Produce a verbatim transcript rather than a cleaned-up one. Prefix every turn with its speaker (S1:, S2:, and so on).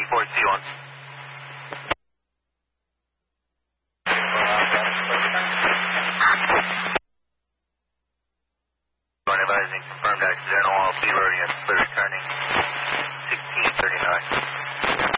S1: four C one. Advising confirmed accidental all speed loading at clear returning sixteen thirty-nine.